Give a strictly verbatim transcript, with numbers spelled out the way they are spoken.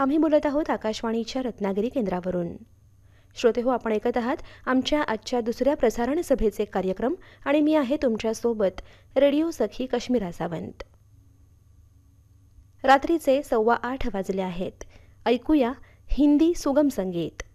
आम्ही बोलत आहोत आकाशवाणीच्या रत्नागिरी केंद्रावरून. श्रोते हो, आपण ऐकत आहात आमच्या आजच्या दुसऱ्या प्रसारण सभेचे कार्यक्रम आणि मी आहे तुमच्यासोबत रेडिओ सखी कश्मीरा सावंत. रात्रीचे सव्वा आठ वाजले आहेत. ऐकूया हिंदी सुगम संगीत.